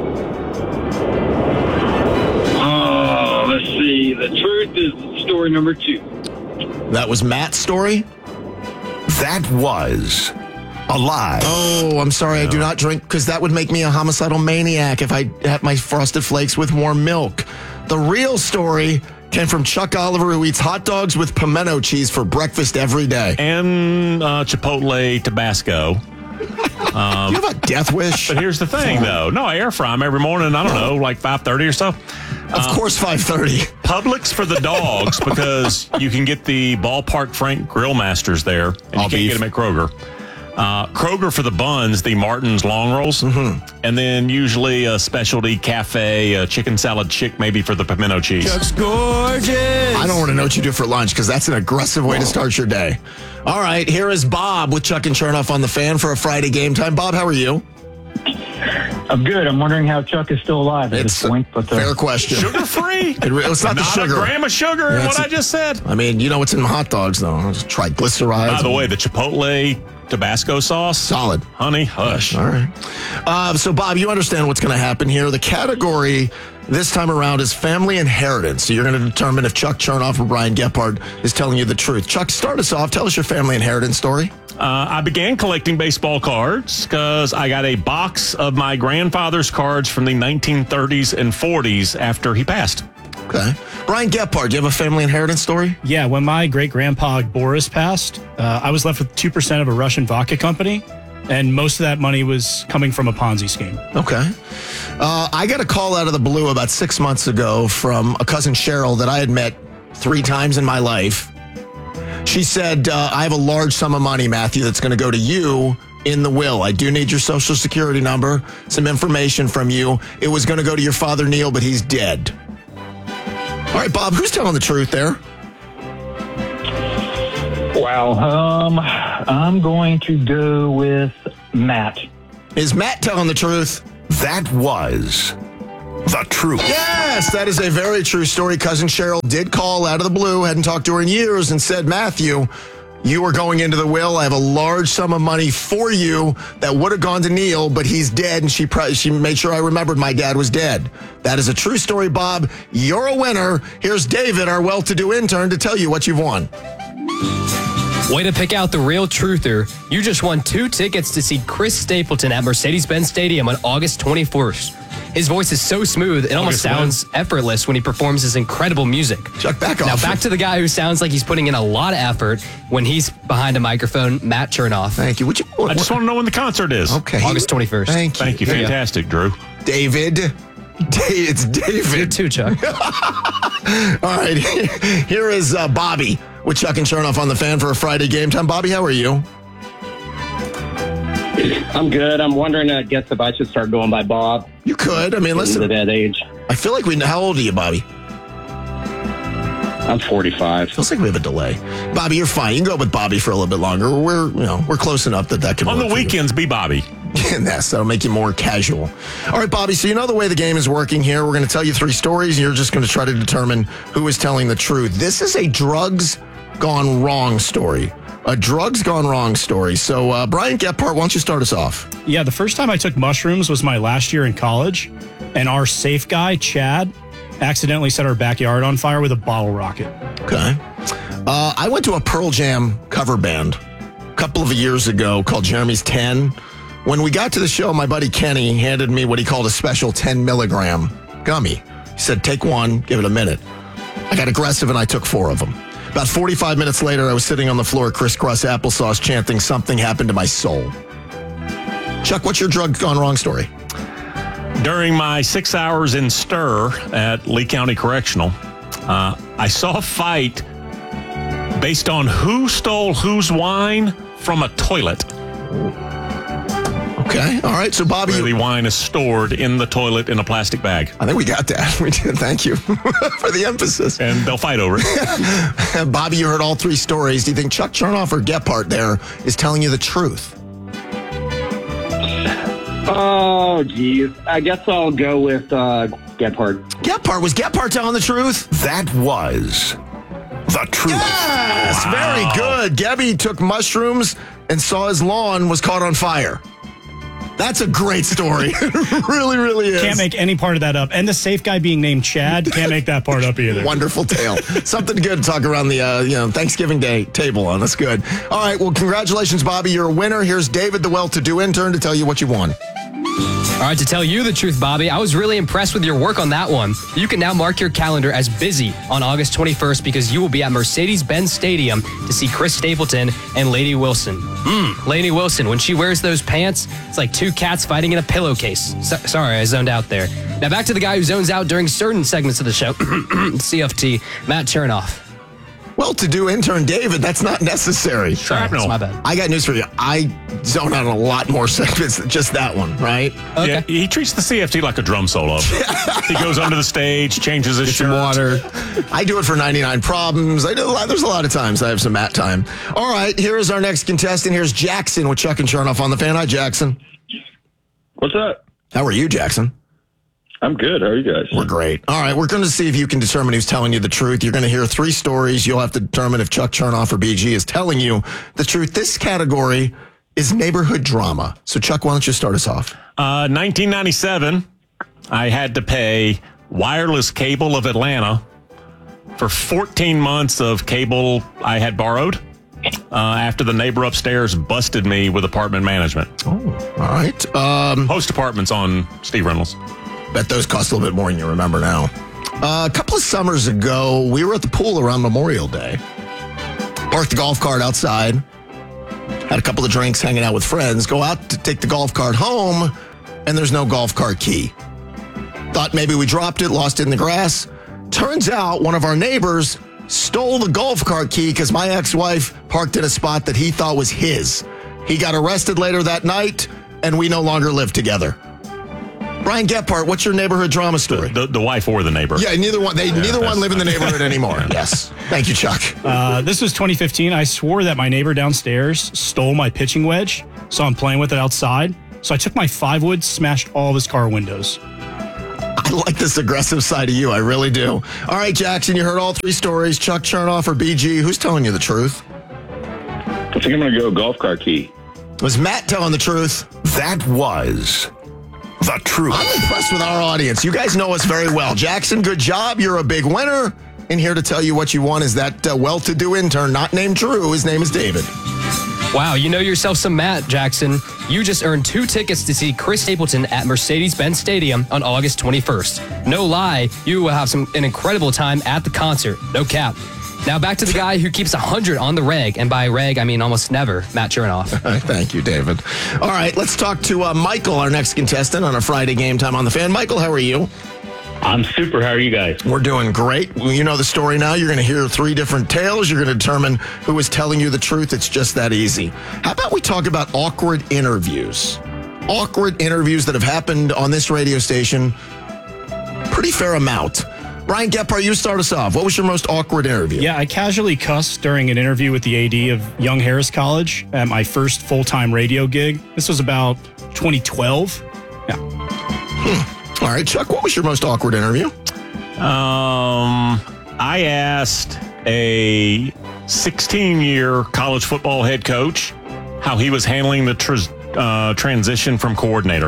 Oh, let's see. The truth is story number two. That was Matt's story? That was a lie. Oh, I'm sorry. I do not drink because that would make me a homicidal maniac if I had my Frosted Flakes with warm milk. The real story came from Chuck Oliver, who eats hot dogs with pimento cheese for breakfast every day. And uh, Chipotle Tabasco. Um, you have a death wish? But here's the thing, though. No, I air fry them every morning. I don't know, like five thirty or so. Of uh, course, five thirty. Publix for the dogs because you can get the Ballpark Frank Grill Masters there, and you All can't beef. get them at Kroger. Uh, Kroger for the buns, the Martin's long rolls, mm-hmm. and then usually a specialty cafe, a chicken salad chick, maybe for the pimento cheese. Chuck's gorgeous. I don't want to know what you do for lunch because that's an aggressive way to start your day. All right, here is Bob with Chuck and Chernoff on the Fan for a Friday game time. Bob, how are you? I'm good. I'm wondering how Chuck is still alive at It's this point. But uh, fair question. Sugar free? It, it's not, not the sugar. a gram of sugar in Yeah, what it's- I just said. I mean, you know what's in hot dogs, though. Just triglycerides. By the way, the Chipotle Tabasco sauce. Solid. Honey, hush. All right. Uh, so, Bob, you understand what's going to happen here. The category this time around is family inheritance. So you're going to determine if Chuck Chernoff or Brian Gephardt is telling you the truth. Chuck, start us off. Tell us your family inheritance story. Uh, I began collecting baseball cards because I got a box of my grandfather's cards from the nineteen thirties and forties after he passed. Okay. Brian Gephardt, do you have a family inheritance story? Yeah, when my great-grandpa Boris passed, uh, I was left with two percent of a Russian vodka company, and most of that money was coming from a Ponzi scheme. Okay. Uh, I got a call out of the blue about six months ago from a cousin Cheryl that I had met three times in my life. She said, uh, I have a large sum of money, Matthew, that's going to go to you in the will. I do need your social security number, some information from you. It was going to go to your father, Neil, but he's dead. All right, Bob, who's telling the truth there? wow. Um, I'm going to go with Matt. Is Matt telling the truth? That was the truth. Yes, that is a very true story. Cousin Cheryl did call out of the blue, hadn't talked to her in years, and said, Matthew, you are going into the will. I have a large sum of money for you that would have gone to Neil, but he's dead, and she pro- she made sure I remembered my dad was dead. That is a true story, Bob. You're a winner. Here's David, our well-to-do intern, to tell you what you've won. Way to pick out the real truther. You just won two tickets to see Chris Stapleton at Mercedes-Benz Stadium on August twenty-first. His voice is so smooth, it almost August sounds effortless when he performs his incredible music. Chuck, back Now off. back to the guy who sounds like he's putting in a lot of effort when he's behind a microphone, Matt Chernoff. Thank you. Would you I just want to know when the concert is. Okay. August twenty-first. Thank you. Thank you. There Fantastic, Drew. David. Da- It's David. You too, Chuck. All right. Here is uh, Bobby with Chuck and Chernoff on the Fan for a Friday game time. Bobby, how are you? I'm good. I'm wondering, I guess, if I should start going by Bob. You could. I mean, listen. At that age. I feel like we know. How old are you, Bobby? I'm forty-five. Feels like we have a delay. Bobby, you're fine. You can go with Bobby for a little bit longer. We're, you know, we're close enough that that can On work the weekends, be Bobby. Yes, that'll make you more casual. All right, Bobby, so you know the way the game is working here. We're going to tell you three stories, and you're just going to try to determine who is telling the truth. This is a drugs gone wrong story. A drugs gone wrong story. So, uh, Brian Gephardt, why don't you start us off? Yeah, the first time I took mushrooms was my last year in college, and our safe guy, Chad, accidentally set our backyard on fire with a bottle rocket. Okay. Uh, I went to a Pearl Jam cover band a couple of years ago called Jeremy's ten. When we got to the show, my buddy Kenny handed me what he called a special ten milligram gummy. He said, take one, give it a minute. I got aggressive and I took four of them. About forty-five minutes later, I was sitting on the floor, crisscross applesauce, chanting, something happened to my soul. Chuck, what's your drug gone wrong story? During my six hours in stir at Lee County Correctional, uh, I saw a fight based on who stole whose wine from a toilet. Okay, all right. So, Bobby, where the wine is stored in the toilet in a plastic bag. I think we got that. We did. Thank you for the emphasis. And they'll fight over it. Bobby, you heard all three stories. Do you think Chuck Chernoff or Gephardt there is telling you the truth? Oh, geez. I guess I'll go with uh, Gephardt. Gephardt. Was Gephardt telling the truth? That was the truth. Yes, wow. Very good. Gebby took mushrooms and saw his lawn was caught on fire. That's a great story. It really, really is. Can't make any part of that up. And the safe guy being named Chad, can't make that part up either. Wonderful tale. Something good to talk around the uh, you know Thanksgiving Day table on. That's good. All right, well, congratulations, Bobby. You're a winner. Here's David, the well-to-do intern, to tell you what you won. All right, to tell you the truth, Bobby, I was really impressed with your work on that one. You can now mark your calendar as busy on August twenty-first because you will be at Mercedes-Benz Stadium to see Chris Stapleton and Lady Wilson. Mmm, Lady Wilson, when she wears those pants, it's like two cats fighting in a pillowcase. So, sorry, I zoned out there. Now back to the guy who zones out during certain segments of the show, C F T, Matt Chernoff. Well-to-do intern David, that's not necessary. Shrapnel. My bad. I got news for you. I zone out a lot more segments than just that one, right? Okay. Yeah, he treats the C F T like a drum solo. He goes under the stage, changes his Get shirt. some water. I do it for ninety-nine problems. I do a lot. There's a lot of times I have some Matt time. All right, here is our next contestant. Here's Jackson with Chuck and Chernoff on the Fan. Hi, Jackson. What's up? How are you, Jackson? I'm good. How are you guys? We're great. All right, we're going to see if you can determine who's telling you the truth. You're going to hear three stories. You'll have to determine if Chuck Chernoff or B G is telling you the truth. This category is neighborhood drama. So, Chuck, why don't you start us off? Uh, nineteen ninety-seven, I had to pay Wireless Cable of Atlanta for fourteen months of cable I had borrowed uh, after the neighbor upstairs busted me with apartment management. Oh, all right. Um, Host apartments on Steve Reynolds. Bet those cost a little bit more than you remember now. Uh, a couple of summers ago, we were at the pool around Memorial Day. Parked the golf cart outside. Had a couple of drinks, hanging out with friends. Go out to take the golf cart home, and there's no golf cart key. Thought maybe we dropped it, lost it in the grass. Turns out one of our neighbors stole the golf cart key because my ex-wife parked in a spot that he thought was his. He got arrested later that night, and we no longer live together. Brian Gephardt, what's your neighborhood drama story? The, the, the wife or the neighbor. Yeah, neither one. They yeah, neither one live in the neighborhood anymore. Yes. Thank you, Chuck. Uh, this was twenty fifteen. I swore that my neighbor downstairs stole my pitching wedge, so I'm playing with it outside. So I took my five wood, smashed all of his car windows. I like this aggressive side of you. I really do. All right, Jackson, you heard all three stories. Chuck Chernoff or B G, who's telling you the truth? I think I'm going to go golf cart key. Was Matt telling the truth? That was the truth. I'm impressed with our audience. You guys know us very well. Jackson, good job. You're a big winner. And here to tell you what you won is that uh, well-to-do intern, not named Drew. His name is David. Wow, you know yourself some Matt, Jackson. You just earned two tickets to see Chris Stapleton at Mercedes-Benz Stadium on August twenty-first. No lie, you will have some an incredible time at the concert. No cap. Now back to the guy who keeps one hundred on the reg, and by reg, I mean almost never, Matt Chernoff. Thank you, David. All right, let's talk to uh, Michael, our next contestant on a Friday Game Time on the Fan. Michael, how are you? I'm super. How are you guys? We're doing great. Well, you know the story now. You're going to hear three different tales. You're going to determine who is telling you the truth. It's just that easy. How about we talk about awkward interviews? Awkward interviews that have happened on this radio station. Pretty fair amount. Brian Gephardt, you start us off. What was your most awkward interview? Yeah, I casually cussed during an interview with the A D of Young Harris College at my first full-time radio gig. This was about twenty twelve. Yeah. Hmm. All right, Chuck, what was your most awkward interview? Um, I asked a sixteen-year college football head coach how he was handling the tr- uh, transition from coordinator.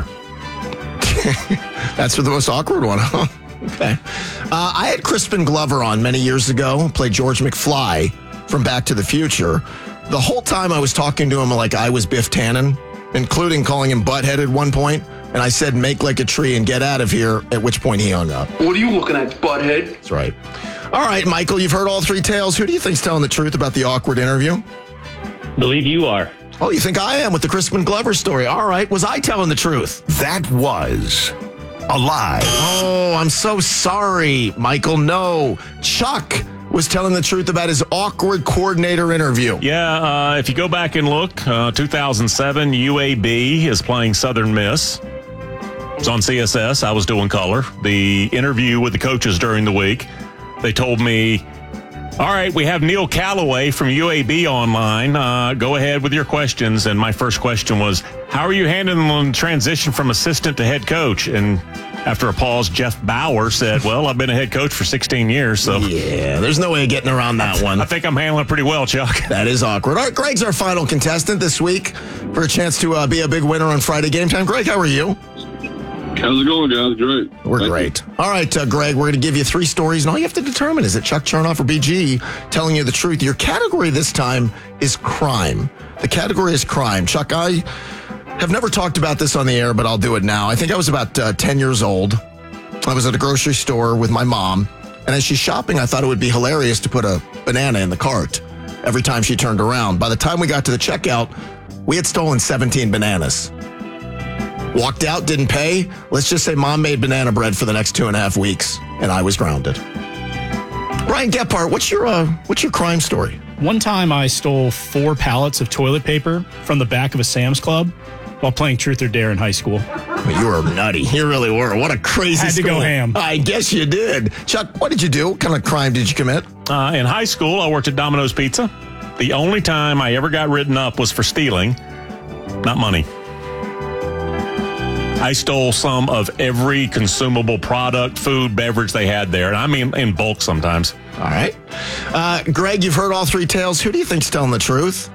That's for the most awkward one, huh? Okay. Uh, I had Crispin Glover on many years ago, played George McFly from Back to the Future. The whole time I was talking to him like I was Biff Tannen, including calling him butthead at one point, and I said, make like a tree and get out of here, at which point he hung up. What are you looking at, butthead? That's right. All right, Michael, you've heard all three tales. Who do you think's telling the truth about the awkward interview? Believe you are. Oh, you think I am with the Crispin Glover story. All right, was I telling the truth? That was a lie. Oh, I'm so sorry, Michael. No. Chuck was telling the truth about his awkward coordinator interview. Yeah, uh, if you go back and look, uh, two thousand seven, U A B is playing Southern Miss. It's on C S S. I was doing color. The interview with the coaches during the week, they told me, all right, we have Neil Callaway from U A B online. Uh, go ahead with your questions. And my first question was, how are you handling the transition from assistant to head coach? And after a pause, Jeff Bauer said, well, I've been a head coach for sixteen years. So yeah, there's no way of getting around that one. I think I'm handling it pretty well, Chuck. That is awkward. All right, Greg's our final contestant this week for a chance to uh, be a big winner on Friday Game Time. Greg, how are you? How's it going, guys? Great. We're Thank great. you. All right, uh, Greg, we're going to give you three stories, and all you have to determine is it Chuck Chernoff or B G telling you the truth. Your category this time is crime. The category is crime. Chuck, I have never talked about this on the air, but I'll do it now. I think I was about uh, ten years old. I was at a grocery store with my mom, and as she's shopping, I thought it would be hilarious to put a banana in the cart every time she turned around. By the time we got to the checkout, we had stolen seventeen bananas. Walked out, didn't pay. Let's just say mom made banana bread for the next two and a half weeks, and I was grounded. Brian Gephardt, what's your uh, what's your crime story? One time I stole four pallets of toilet paper from the back of a Sam's Club while playing Truth or Dare in high school. Well, you were nutty. You really were. What a crazy Had to school. go ham. I guess you did. Chuck, what did you do? What kind of crime did you commit? Uh, in high school, I worked at Domino's Pizza. The only time I ever got written up was for stealing, not money. I stole some of every consumable product, food, beverage they had there. And I mean, in bulk sometimes. All right. Uh, Greg, you've heard all three tales. Who do you think's telling the truth?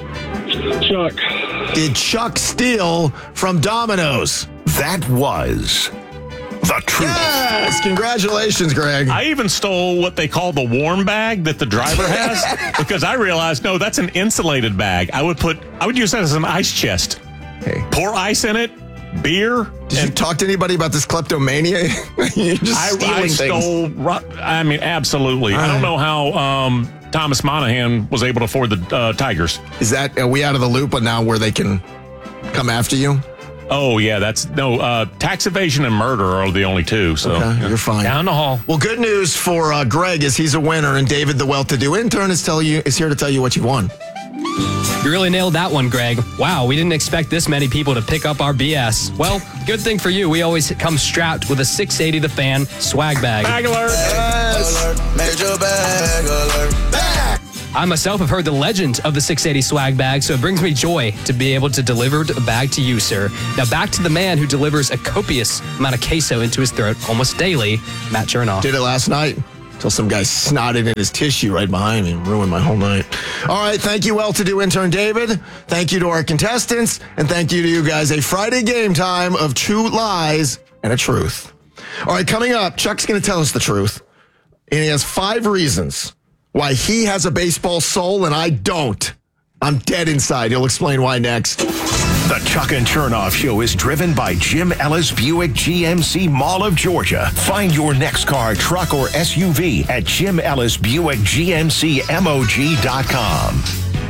Chuck. Did Chuck steal from Domino's? That was the truth. Yes! Congratulations, Greg. I even stole what they call the warm bag that the driver has because I realized, no, that's an insulated bag. I would put, I would use that as an ice chest. Hey. Pour ice in it. Beer. Did you talk to anybody about this kleptomania? You're just I, stealing I things. stole. I mean, absolutely. I don't know how um, Thomas Monahan was able to afford the uh, Tigers. Is that are we out of the loop on now where they can come after you? Oh yeah, that's no uh, tax evasion and murder are the only two. So okay, you're fine. Down the hall. Well, good news for uh, Greg is he's a winner, and David, the well-to-do intern, is tell you is here to tell you what you won. You really nailed that one, Greg. Wow, we didn't expect this many people to pick up our B S. Well, good thing for you, we always come strapped with a six eighty The Fan swag bag. Bag alert! Yes. Major bag alert. Bag. I myself have heard the legend of the six eighty swag bag, so it brings me joy to be able to deliver the bag to you, sir. Now back to the man who delivers a copious amount of queso into his throat almost daily, Matt Chernoff. Did it last night. Until some guy snotted in his tissue right behind me and ruined my whole night. All right, thank you, well-to-do intern David. Thank you to our contestants. And thank you to you guys. A Friday Game Time of two lies and a truth. All right, coming up, Chuck's going to tell us the truth. And he has five reasons why he has a baseball soul and I don't. I'm dead inside. He'll explain why next. The Chuck and Chernoff Show is driven by Jim Ellis Buick G M C Mall of Georgia. Find your next car, truck, or S U V at Jim Ellis Buick G M C M O G dot com.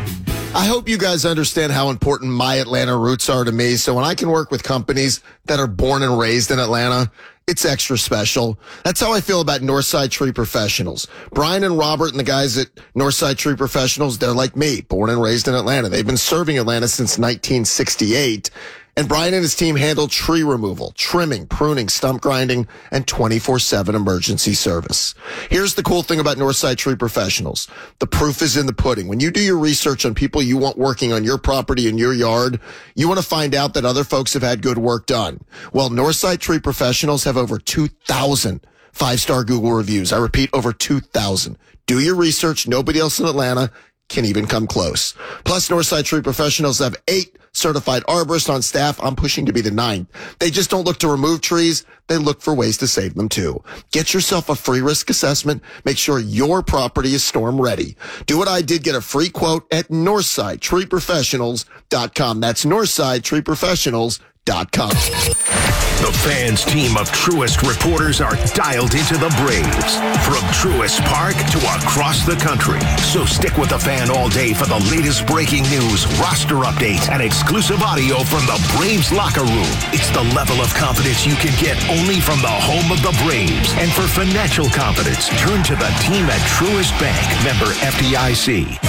I hope you guys understand how important my Atlanta roots are to me. So when I can work with companies that are born and raised in Atlanta, it's extra special. That's how I feel about Northside Tree Professionals. Brian and Robert and the guys at Northside Tree Professionals, they're like me, born and raised in Atlanta. They've been serving Atlanta since nineteen sixty-eight. And Brian and his team handle tree removal, trimming, pruning, stump grinding, and twenty-four seven emergency service. Here's the cool thing about Northside Tree Professionals. The proof is in the pudding. When you do your research on people you want working on your property in your yard, you want to find out that other folks have had good work done. Well, Northside Tree Professionals have over two thousand five-star Google reviews. I repeat, over two thousand. Do your research. Nobody else in Atlanta can even come close. Plus, Northside Tree Professionals have eight certified arborists on staff. I'm pushing to be the ninth. They just don't look to remove trees. They look for ways to save them too. Get yourself a free risk assessment. Make sure your property is storm ready. Do what I did. Get a free quote at northside tree professionals dot com. That's northside tree professionals dot com. The Fan's team of Truist reporters are dialed into the Braves from Truist Park to across the country. So stick with the Fan all day for the latest breaking news, roster updates, and exclusive audio from the Braves locker room. It's the level of confidence you can get only from the home of the Braves. And for financial confidence, turn to the team at Truist Bank, member F D I C.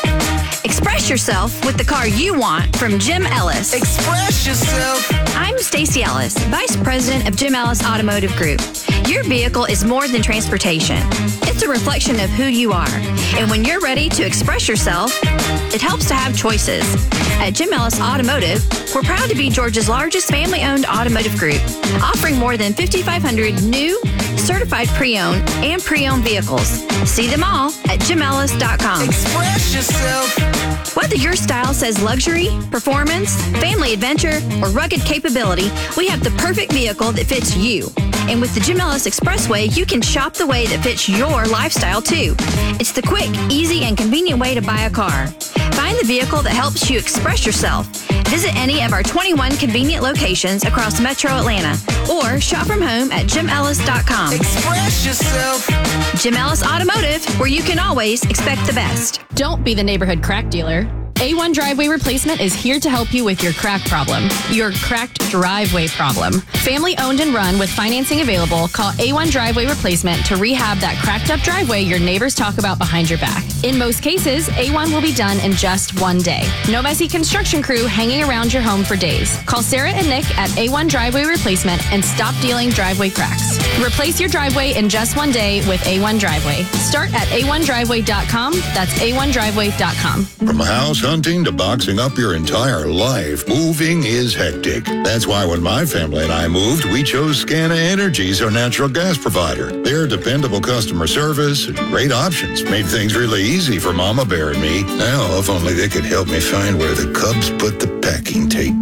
Express yourself with the car you want from Jim Ellis. Express yourself. I'm Stacey Ellis, Vice President of Jim Ellis Automotive Group. Your vehicle is more than transportation. It's a reflection of who you are. And when you're ready to express yourself, it helps to have choices. At Jim Ellis Automotive, we're proud to be Georgia's largest family-owned automotive group, offering more than fifty-five hundred new, certified pre-owned, and pre-owned vehicles. See them all at jim ellis dot com. Express yourself. Whether your style says luxury, performance, family adventure, or rugged capability, we have the perfect vehicle that fits you. And with the Jim Ellis Expressway, you can shop the way that fits your lifestyle too. It's the quick, easy, and convenient way to buy a car. Find the vehicle that helps you express yourself. Visit any of our twenty-one convenient locations across Metro Atlanta or shop from home at jim ellis dot com. Express yourself. Jim Ellis Automotive, where you can always expect the best. Don't be the neighborhood crack dealer. A one Driveway Replacement is here to help you with your crack problem, your cracked driveway problem. Family owned and run with financing available, call A one Driveway Replacement to rehab that cracked up driveway your neighbors talk about behind your back. In most cases, A one will be done in just one day. No messy construction crew hanging around your home for days. Call Sarah and Nick at A one Driveway Replacement and stop dealing driveway cracks. Replace your driveway in just one day with A one Driveway. Start at a one driveway dot com. That's a one driveway dot com. From house hunting to boxing up your entire life, moving is hectic. That's why when my family and I moved, we chose Scana Energy as our natural gas provider. Their dependable customer service and great options made things really easy for Mama Bear and me. Now, if only they could help me find where the Cubs put the packing tape.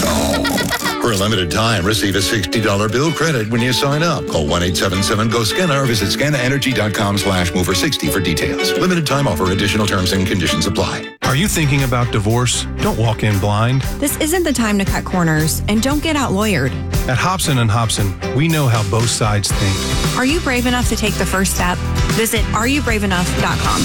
Oh. For a limited time, receive a sixty dollars bill credit when you sign up. Call one eight seven seven G O S C A N A or visit scana energy dot com slash mover sixty for details. Limited time offer. Additional terms and conditions apply. Are you thinking about divorce? Don't walk in blind. This isn't the time to cut corners, and don't get out lawyered. At Hobson and Hobson, we know how both sides think. Are you brave enough to take the first step? Visit are you brave enough dot com.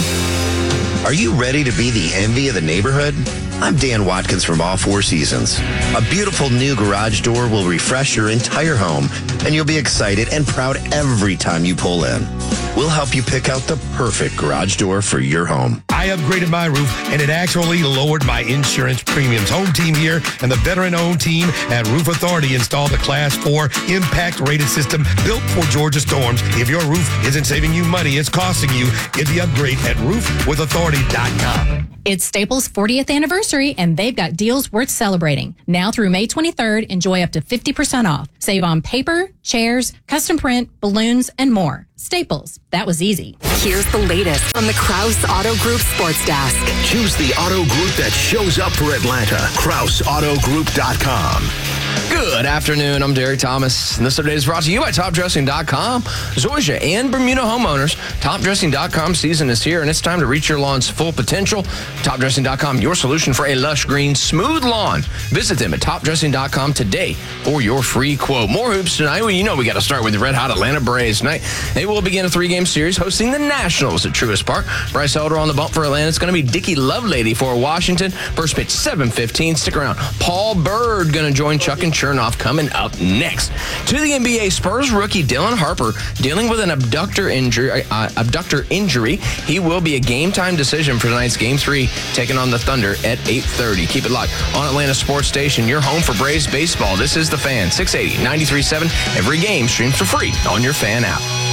Are you ready to be the envy of the neighborhood? I'm Dan Watkins from All Four Seasons. A beautiful new garage door will refresh your entire home, and you'll be excited and proud every time you pull in. We'll help you pick out the perfect garage door for your home. I upgraded my roof, and it actually lowered my insurance premiums. Home Team here and the veteran-owned team at Roof Authority installed a Class four impact-rated system built for Georgia storms. If your roof isn't saving you money, it's costing you. Get the upgrade at roof with authority dot com. It's Staples' fortieth anniversary, and they've got deals worth celebrating. Now through May twenty-third, enjoy up to fifty percent off. Save on paper, chairs, custom print, balloons, and more. Staples. That was easy. Here's the latest on the Krause Auto Group Sports Desk. Choose the auto group that shows up for Atlanta. Krause Auto Group dot com. Good afternoon. I'm Derek Thomas, and this update is brought to you by top dressing dot com. Zoysia and Bermuda homeowners. top dressing dot com season is here, and it's time to reach your lawn's full potential. top dressing dot com, your solution for a lush, green, smooth lawn. Visit them at top dressing dot com today for your free quote. More hoops tonight. Well, you know we got to start with the red-hot Atlanta Braves tonight. They will begin a three-game series hosting the Nationals at Truist Park. Bryce Elder on the bump for Atlanta. It's going to be Dickie Lovelady for Washington. First pitch, seven fifteen. Stick around. Paul Bird going to join Chuck and Chernoff Chernoff coming up next. To the N B A, Spurs rookie Dylan Harper dealing with an abductor injury. Uh, abductor injury. He will be a game-time decision for tonight's Game three, taking on the Thunder at eight thirty. Keep it locked on Atlanta Sports Station, your home for Braves baseball. This is The Fan, six eighty, ninety-three point seven. Every game streams for free on your Fan app.